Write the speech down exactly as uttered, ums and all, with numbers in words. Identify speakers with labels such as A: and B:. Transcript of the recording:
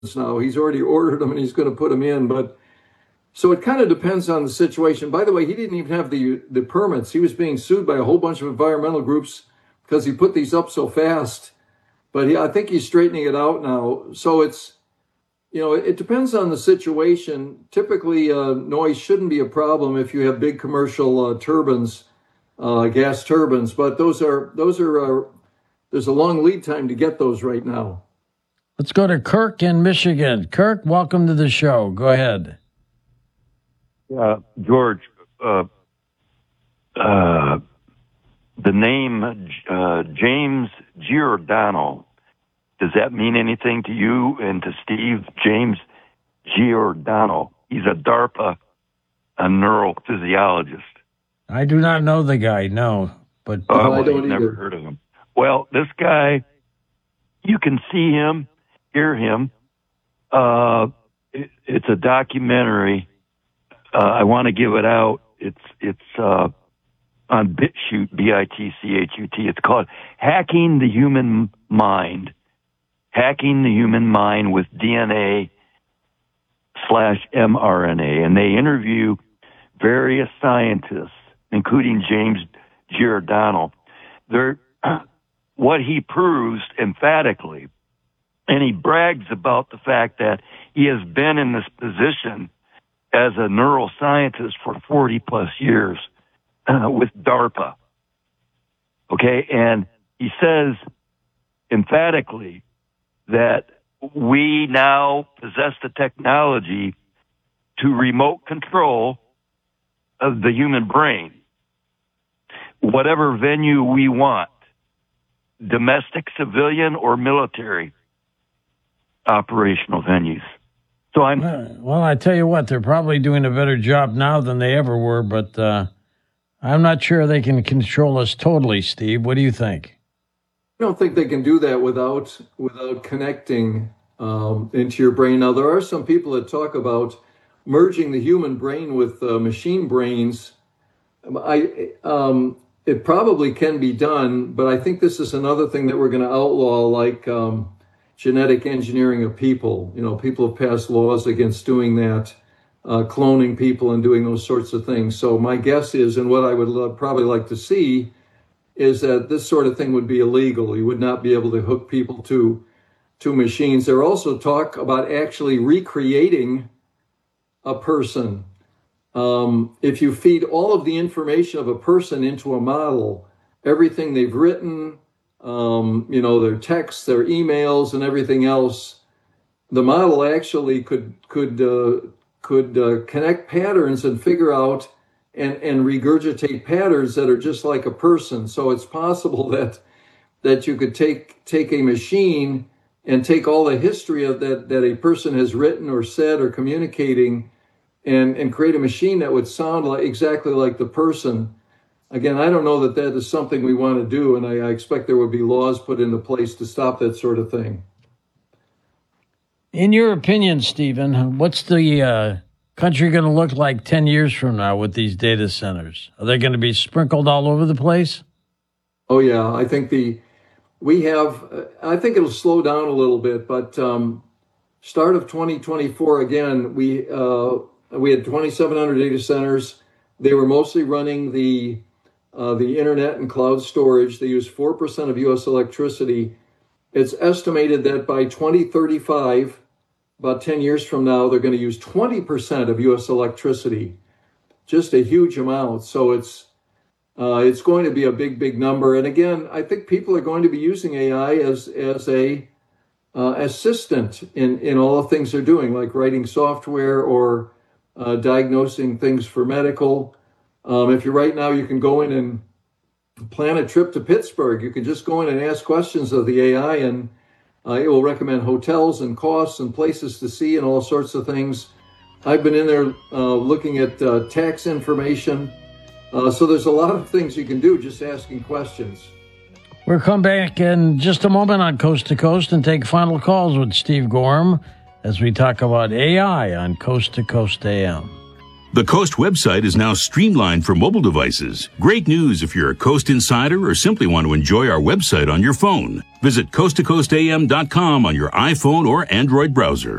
A: now. He's already ordered them and he's going to put them in. But so it kind of depends on the situation. By the way, he didn't even have the the permits. He was being sued by a whole bunch of environmental groups because he put these up so fast. But he, I think he's straightening it out now. So it's, you know, it, it depends on the situation. Typically, uh, noise shouldn't be a problem if you have big commercial uh, turbines, uh, gas turbines. But those are those are uh, there's a long lead time to get those right now.
B: Let's go to Kirk in Michigan. Kirk, welcome to the show. Go ahead.
C: Uh, George, uh, uh, the name uh, James Giordano, does that mean anything to you and to Steve? James Giordano. He's a DARPA, a neurophysiologist.
B: I do not know the guy, no. But
C: oh,
A: no,
C: well,
A: I don't
C: I've never
A: either.
C: heard of him. Well, this guy, you can see him, hear him. Uh, it, it's a documentary. Uh, I want to give it out. It's it's uh, on BitChute, B I T C H U T. It's called Hacking the Human Mind. Hacking the Human Mind with D N A slash mRNA. And they interview various scientists, including James Giordano. They're, what he proves emphatically, and he brags about the fact that he has been in this position as a neuroscientist for forty plus years uh, with DARPA. Okay, and he says emphatically that we now possess the technology to remote control of the human brain, whatever venue we want, domestic, civilian, or military operational venues. So I'm
B: well, I tell you what, they're probably doing a better job now than they ever were, but uh, I'm not sure they can control us totally, Steve. What do you think?
A: I don't think they can do that without without connecting um, into your brain. Now, there are some people that talk about merging the human brain with uh, machine brains. I um, it probably can be done, but I think this is another thing that we're going to outlaw, like um, genetic engineering of people. You know, people have passed laws against doing that, uh, cloning people and doing those sorts of things. So my guess is, and what I would love, probably like to see, is that this sort of thing would be illegal. You would not be able to hook people to to machines. There also talk about actually recreating a person. Um, if you feed all of the information of a person into a model, everything they've written, um, you know, their texts, their emails, and everything else, the model actually could could uh, could uh, connect patterns and figure out and, and regurgitate patterns that are just like a person. So it's possible that that you could take take a machine and take all the history of that that a person has written or said or communicating, and, and create a machine that would sound like exactly like the person. Again, I don't know that that is something we want to do, and I, I expect there would be laws put into place to stop that sort of thing.
B: In your opinion, Stephen, what's the uh, country going to look like ten years from now with these data centers? Are they going to be sprinkled all over the place?
A: Oh, yeah. I think the we have, uh, I think it'll slow down a little bit, but um, start of twenty twenty-four, again, we uh, we had twenty-seven hundred data centers. They were mostly running the uh, the internet and cloud storage. They use four percent of U S electricity. It's estimated that by twenty thirty-five, about ten years from now, they're going to use twenty percent of U S electricity, just a huge amount. So it's uh, it's going to be a big, big number. And again, I think people are going to be using A I as as a uh, assistant in, in all the things they're doing, like writing software or uh, diagnosing things for medical. Um, if you right now, you can go in and plan a trip to Pittsburgh. You can just go in and ask questions of the A I, and uh, it will recommend hotels and costs and places to see and all sorts of things. I've been in there uh, looking at uh, tax information. Uh, so there's a lot of things you can do just asking questions.
B: We'll come back in just a moment on Coast to Coast and take final calls with Steve Gorham as we talk about A I on Coast to Coast A M.
D: The Coast website is now streamlined for mobile devices. Great news if you're a Coast insider or simply want to enjoy our website on your phone. Visit coast to coast a m dot com on your iPhone or Android browser.